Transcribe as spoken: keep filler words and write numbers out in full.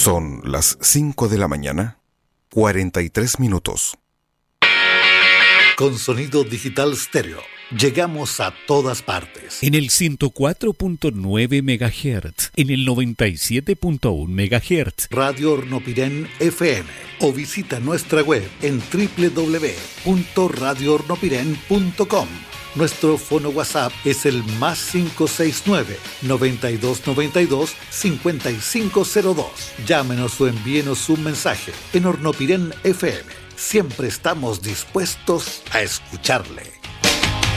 Son las cinco de la mañana, cuarenta y tres minutos. Con sonido digital estéreo, llegamos a todas partes. En el ciento cuatro punto nueve megahertz, en el noventa y siete punto uno megahertz. Radio Hornopirén F M. O visita nuestra web en doble u doble u doble u punto radio hornopirén punto com. Nuestro fono WhatsApp es el más cinco seis nueve, noventa y dos noventa y dos, cincuenta y cinco cero dos. Llámenos o envíenos un mensaje en Hornopirén F M. Siempre estamos dispuestos a escucharle.